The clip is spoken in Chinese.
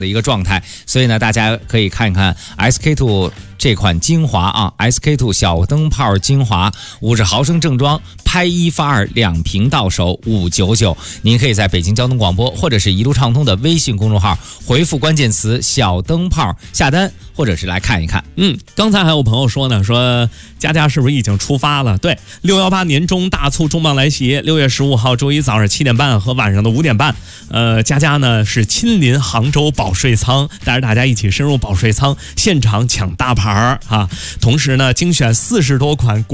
的一个状态，所以呢，大家可以看一看 SK2 这款精华啊 ，SK2 小灯泡精华50毫升正装，拍1发2，两瓶到手599。您可以在北京交通广播或者是一路畅通的微信公众号回复关键词“小灯泡”下单，或者是来看一看。 刚才还有朋友说呢，说佳佳是不是已经出发了？对，618年中大促重磅来袭，6月15号周一早上7点半和晚上的5点半，佳佳呢是亲临杭州保税仓，带着大家一起深入保税仓，现场抢大牌啊！同时呢，精选40多款